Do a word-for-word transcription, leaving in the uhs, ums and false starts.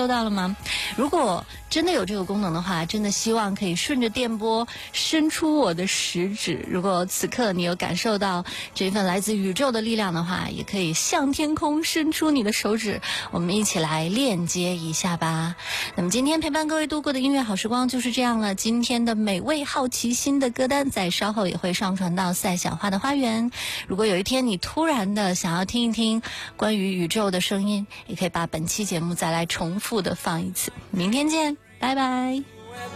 受到了吗？如果真的有这个功能的话，真的希望可以顺着电波伸出我的食指。如果此刻你有感受到这份来自宇宙的力量的话，也可以向天空伸出你的手指，我们一起来链接一下吧。那么今天陪伴各位度过的音乐好时光就是这样了。今天的美味好奇心的歌单在稍后也会上传到赛小花的花园。如果有一天你突然的想要听一听关于宇宙的声音，也可以把本期节目再来重复的放一次。明天见，拜拜。